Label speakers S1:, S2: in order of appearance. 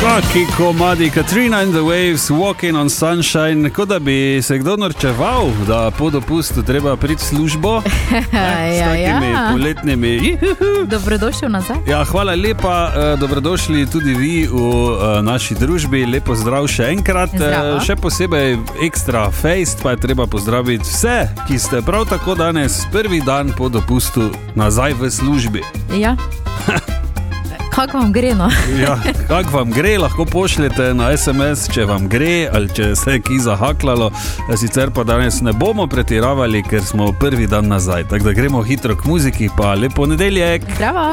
S1: Taki komadi Katrina and the Waves, Walking on Sunshine, kot da bi se kdo norčeval, da po dopustu treba priti v službo s takimi poletnimi.
S2: Dobrodošel nazaj.
S1: Ja, hvala lepa, dobrodošli tudi vi v naši družbi, lepo zdrav še enkrat.
S2: Zdravo.
S1: Še posebej ekstra fejst, pa je treba pozdraviti vse, ki ste prav tako danes prvi dan po dopustu nazaj v službi.
S2: Ja. Kako vam gre, no?
S1: Ja, kako vam gre, lahko pošljete na SMS, če vam gre ali če se je ki zahaklalo. Sicer pa danes ne bomo pretiravali, ker smo prvi dan nazaj. Tako da gremo hitro k muziki, pa lep ponedeljek.
S2: Zdravo.